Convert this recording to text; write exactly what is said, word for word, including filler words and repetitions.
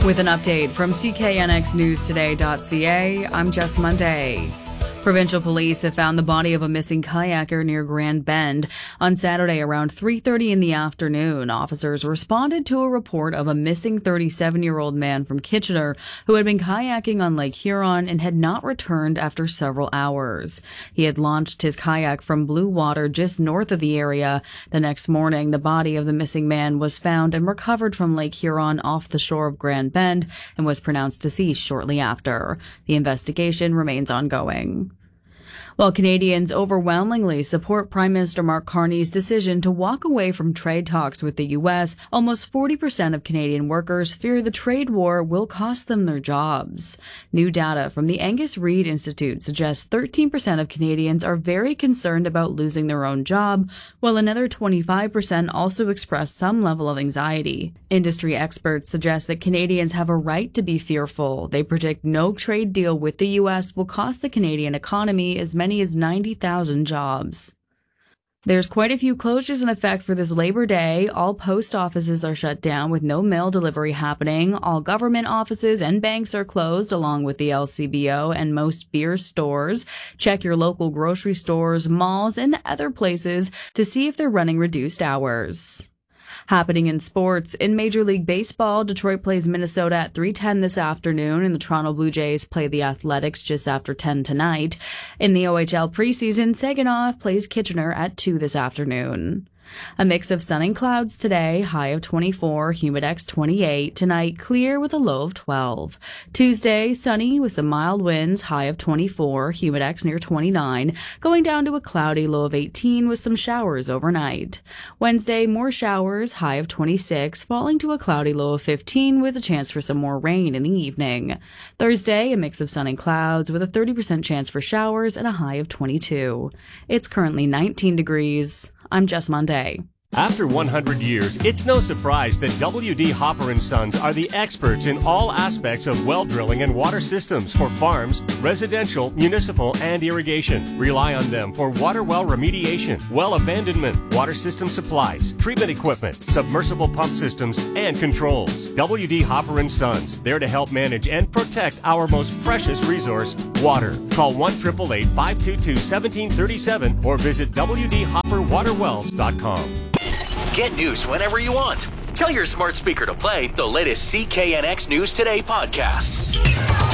With an update from C K N X News Today dot C A, I'm Jess Monday. Provincial police have found the body of a missing kayaker near Grand Bend. On Saturday around three thirty in the afternoon, officers responded to a report of a missing thirty-seven-year-old man from Kitchener who had been kayaking on Lake Huron and had not returned after several hours. He had launched his kayak from blue water just north of the area. The next morning, the body of the missing man was found and recovered from Lake Huron off the shore of Grand Bend and was pronounced deceased shortly after. The investigation remains ongoing. While Canadians overwhelmingly support Prime Minister Mark Carney's decision to walk away from trade talks with the U S, almost forty percent of Canadian workers fear the trade war will cost them their jobs. New data from the Angus Reid Institute suggests thirteen percent of Canadians are very concerned about losing their own job, while another twenty-five percent also express some level of anxiety. Industry experts suggest that Canadians have a right to be fearful. They predict no trade deal with the U S will cost the Canadian economy as many as ninety thousand jobs. There's quite a few closures in effect for this Labor Day. All post offices are shut down with no mail delivery happening. All government offices and banks are closed, along with the L C B O and most beer stores. Check your local grocery stores, malls, and other places to see if they're running reduced hours. Happening in sports, in Major League Baseball, Detroit plays Minnesota at three ten this afternoon, and the Toronto Blue Jays play the Athletics just after ten tonight. In the O H L preseason, Saginaw plays Kitchener at two this afternoon. A mix of sun and clouds today, high of twenty-four, humidex twenty-eight. Tonight, clear with a low of twelve. Tuesday, sunny with some mild winds, high of twenty-four, humidex near twenty-nine. Going down to a cloudy low of eighteen with some showers overnight. Wednesday, more showers, high of twenty-six, falling to a cloudy low of fifteen with a chance for some more rain in the evening. Thursday, a mix of sun and clouds with a thirty percent chance for showers and a high of twenty-two. It's currently nineteen degrees. I'm Jess Monday. After one hundred years, it's no surprise that W D. Hopper and Sons are the experts in all aspects of well drilling and water systems for farms, residential, municipal, and irrigation. Rely on them for water well remediation, well abandonment, water system supplies, treatment equipment, submersible pump systems, and controls. W D. Hopper and Sons, there to help manage and protect our most precious resource, water. Call one eight eight eight, five two two, one seven three seven or visit w d hopper water wells dot com. Get news whenever you want. Tell your smart speaker to play the latest C K N X News Today podcast.